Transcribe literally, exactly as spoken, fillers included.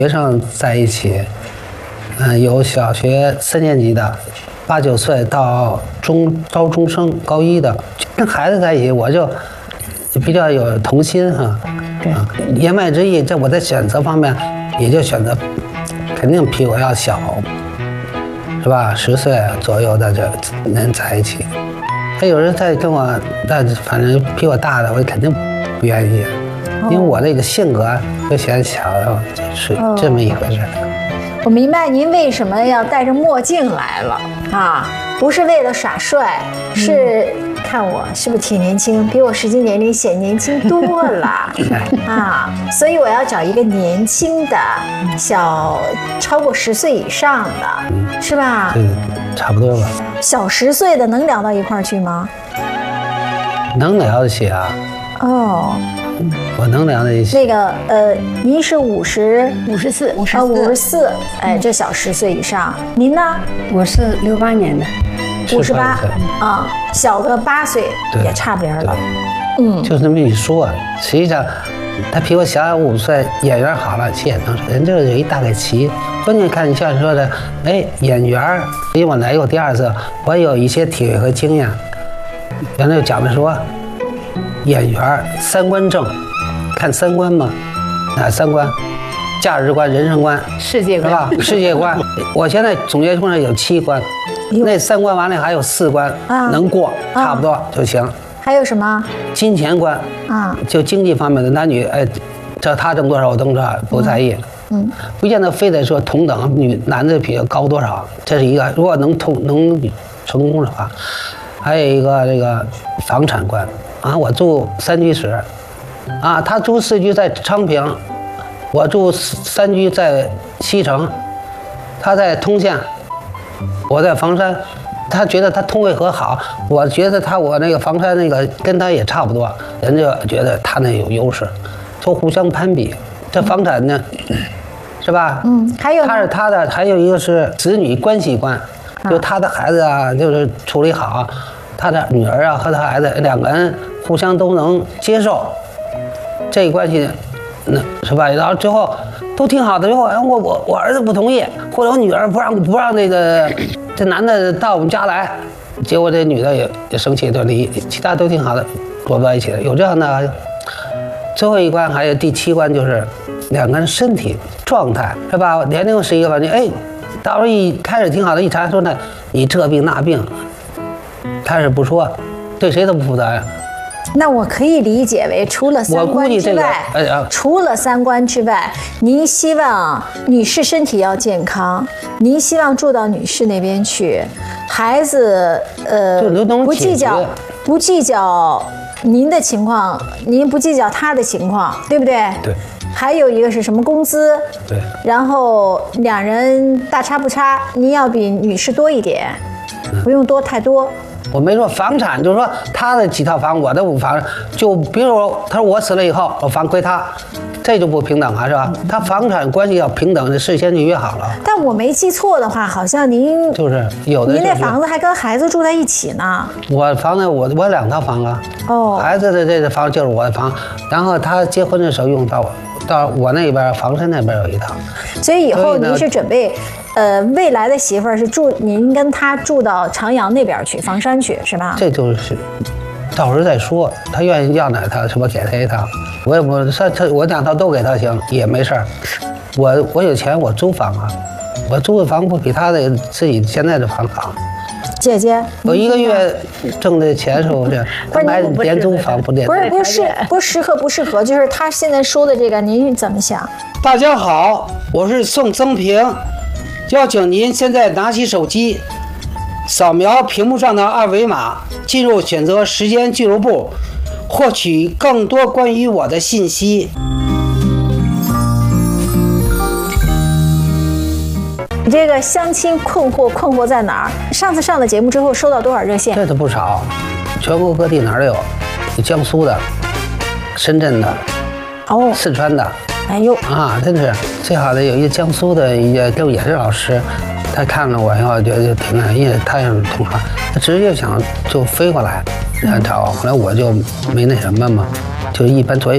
学生在一起，嗯、呃，有小学三年级的，八九岁到中高中生高一的，跟孩子在一起，我就比较有童心哈。 对， 啊，言外之意，这我在选择方面，也就选择肯定比我要小，是吧？十岁左右的这人在一起。他有人在跟我，但反正比我大的，我肯定不愿意，因为我这个性格就显小，是这么一回事。 我明白您为什么要戴着墨镜来了啊，不是为了耍帅，是看我是不是挺年轻，比我实际年龄显年轻多了啊，所以我要找一个年轻的，小超过十岁以上的，是吧？ 对，差不多吧。 小十岁的能聊到一块儿去吗？ 能聊得起啊。 哦。 我能聊在一起。 那个呃，您是五十五十四，五十啊，五十四，哎，这小十岁以上。您呢？ 我是六八年的， 五十八啊，小个八岁也差不离了。 嗯，就这么一说，实际上他比我小五岁，演员好了，其实也能说，人就是有一大概齐。关键看你像说的，哎，演员，因为我来过第二次，我有一些体会和经验。原来就讲的说。演员三观正，看三观嘛，哪三观？价值观、人生观、 世界观是吧？世界观。我现在总结出来有七关，那三关完了还有四关、啊、能过，差不多就行。 还有什么？ 金钱观啊，就经济方面的男女，哎，这他挣多少我挣多少不在意。嗯，嗯不见得非得说同等，女男的比高多少，这是一个。如果能同能成功的话，还有一个这个房产观。啊，我住三居室，啊，他住四居在昌平，我住三居在西城，他在通县，我在房山，他觉得他通惠河好，我觉得他我那个房山那个跟他也差不多，人家觉得他那有优势，就互相攀比。这房产呢，是吧？ 嗯，还有他是他的，还有一个是子女关系观，就他的孩子啊，就是处理好。他的女儿啊和他孩子两个人互相都能接受，这个关系，那是吧？然后最后都挺好的，最后我我我儿子不同意，或者我女儿不让不让那个这男的到我们家来，结果这女的也也生气就离，其他都挺好的，躲在一起的，有这样的。最后一关还有第七关就是两个人身体状态是吧？年龄是一个问题，哎，到时候一开始挺好的，一查说呢你这病那病。他是不说，对谁都不负责任。 那我可以理解为，除了三观之外， 这个呃、 除了三观之外，您希望女士身体要健康，您希望住到女士那边去，孩子呃不计较不计较您的情况，您不计较他的情况，对不对？ 对。 还有一个是什么工资？ 对。 然后两人大差不差，您要比女士多一点，不用多太多。 我没说房产，就是说他的几套房，我的五房，就比如说他说我死了以后，我房归他，这就不平等啊，是吧？他房产关系要平等，事先就约好了。 但我没记错的话，好像您就是有的、就是， 您那房子还跟孩子住在一起呢。 我房子我我两套房啊，哦，孩子的这个房就是我的房，然后他结婚的时候用到我。到我那边房山那边有一套， 所以以后您是准备，呃，未来的媳妇儿是住您跟他住到长阳那边去，房山去是吧？ 这就是，到时候再说，他愿意要哪套，是不给他一套，我也不他他我两套都给他行也没事儿，我我有钱我租房啊，我租的房不比他的自己现在的房好。 姐姐， 我一个月挣的钱是不是？买廉租房不廉？ 不是不是不适合不适合，就是他现在说的这个，您怎么想？ 大家好，我是宋增平，邀请您现在拿起手机，扫描屏幕上的二维码，进入选择时间俱乐部，获取更多关于我的信息。 你这个相亲困惑困惑在哪儿？上次上了节目之后收到多少热线？ 这都不少，全国各地哪儿都有，有江苏的、深圳的、哦、四川的。 哎呦啊，真是最好的有一个江苏的，也就也是老师，他看了我以后觉得就挺满意的，他也是同行，他直接想就飞过来来找我，后来我就没那什么嘛，就一般作为